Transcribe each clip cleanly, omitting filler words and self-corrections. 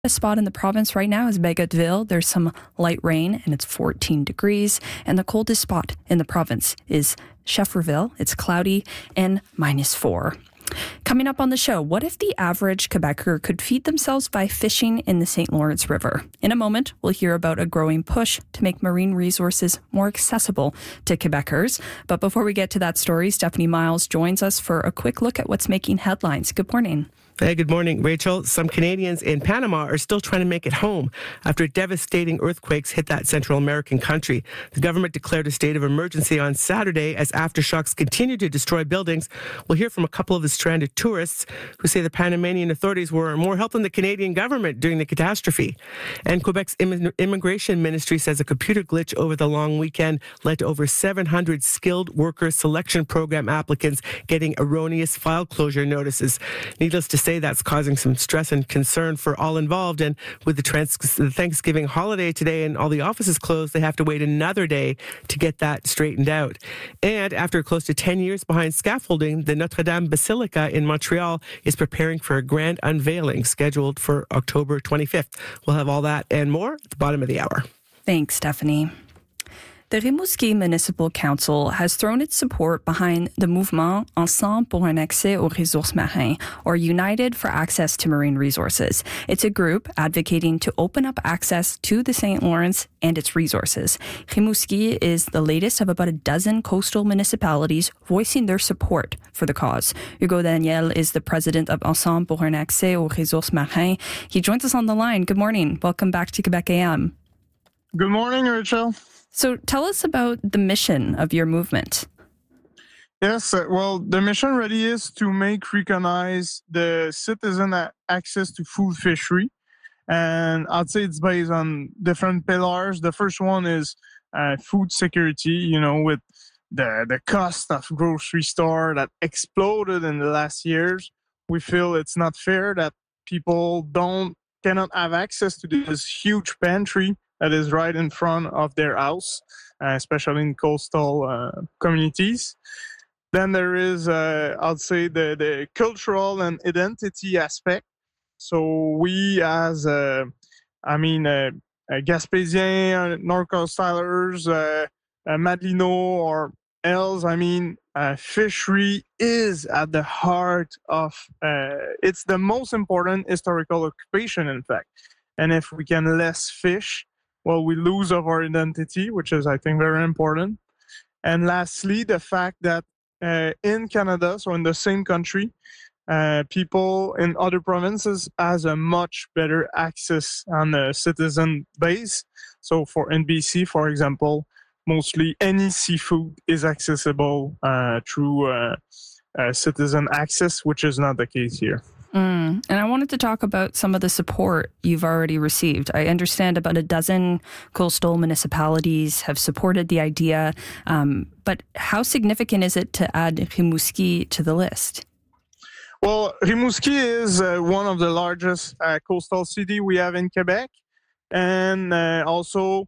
The spot in the province right now is Bagotville. There's some light rain and it's 14 degrees. And the coldest spot in the province is Schefferville. It's cloudy and -4. Coming up on the show, what if the average Quebecer could feed themselves by fishing in the St. Lawrence River? In a moment, we'll hear about a growing push to make marine resources more accessible to Quebecers. But before we get to that story, Stephanie Miles joins us for a quick look at what's making headlines. Good morning. Hey, good morning, Rachel. Some Canadians in Panama are still trying to make it home after devastating earthquakes hit that Central American country. The government declared a state of emergency on Saturday as aftershocks continue to destroy buildings. We'll hear from a couple of the stranded tourists who say the Panamanian authorities were more help than the Canadian government during the catastrophe. And Quebec's immigration ministry says a computer glitch over the long weekend led to over 700 skilled worker selection program applicants getting erroneous file closure notices. Needless to say, that's causing some stress and concern for all involved. And with the Thanksgiving holiday today and all the offices closed, they have to wait another day to get that straightened out. And after close to 10 years behind scaffolding, the Notre Dame Basilica in Montreal is preparing for a grand unveiling scheduled for October 25th. We'll have all that and more at the bottom of the hour. Thanks, Stephanie. The Rimouski Municipal Council has thrown its support behind the Mouvement Ensemble pour un accès aux ressources marines, or United for Access to Marine Resources. It's a group advocating to open up access to the St. Lawrence and its resources. Rimouski is the latest of about a dozen coastal municipalities voicing their support for the cause. Hugo Daniel is the president of Ensemble pour un accès aux ressources marines. He joins us on the line. Good morning. Welcome back to Quebec AM. Good morning, Rachel. So tell us about the mission of your movement. Yes, well, the mission really is to make recognize the citizen access to food fishery. And I'd say it's based on different pillars. The first one is food security, with the cost of grocery store that exploded in the last years. We feel it's not fair that people cannot have access to this huge pantry that is right in front of their house, especially in coastal communities. Then there is, I'd say, the cultural and identity aspect. So we as, Gaspésiens, North Coast Islanders, Madelino or else, fishery is at the heart of, it's the most important historical occupation, in fact. And if we can less fish, well, we lose of our identity, which is, I think, very important. And lastly, the fact that in Canada, so in the same country, people in other provinces has a much better access on a citizen base. So in BC, for example, mostly any seafood is accessible through citizen access, which is not the case here. And I wanted to talk about some of the support you've already received. I understand about a dozen coastal municipalities have supported the idea, but how significant is it to add Rimouski to the list? Well, Rimouski is one of the largest coastal cities we have in Quebec, and also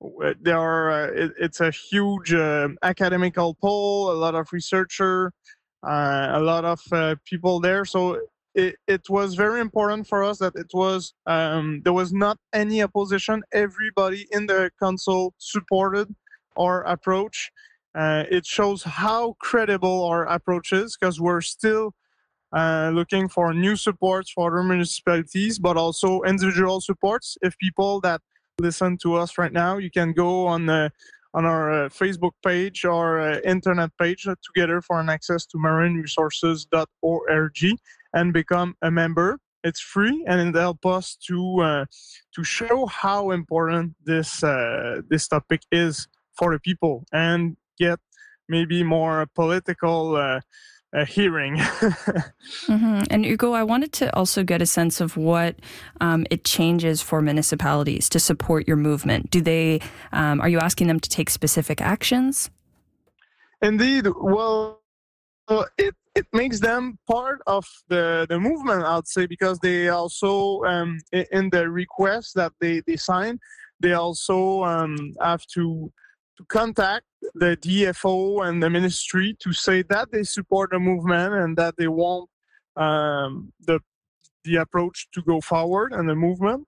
it's a huge academical pole, a lot of researchers, a lot of people there. So it was very important for us that there was not any opposition. Everybody in the council supported our approach. It shows how credible our approach is, because we're still looking for new supports for other municipalities, but also individual supports. If people that listen to us right now, you can go on our Facebook page or internet page, Together for an Access to marineresources.org, and become a member. It's free, and it helps us to show how important this topic is for the people and get maybe more political hearing. Mm-hmm. And Hugo, I wanted to also get a sense of what it changes for municipalities to support your movement. Are you asking them to take specific actions? Indeed. Well, it makes them part of the movement, I'd say, because they also, in the request that they sign, they also have to contact the DFO and the ministry to say that they support the movement and that they want the the approach to go forward and the movement.